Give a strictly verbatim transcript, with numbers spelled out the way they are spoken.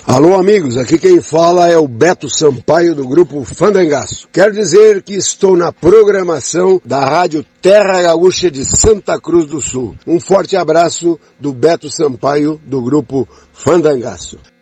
Alô amigos, aqui quem fala é o Beto Sampaio do grupo Fandangaço. Quero dizer que estou na programação da Rádio Terra Gaúcha de Santa Cruz do Sul. Um forte abraço do Beto Sampaio do grupo Fandangaço.